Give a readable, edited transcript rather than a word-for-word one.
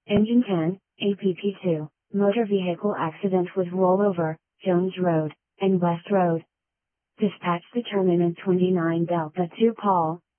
Engine 10, APP2, motor vehicle accident with rollover, Jones Road, and West Road. Dispatch determinant 29 Delta 2 Paul,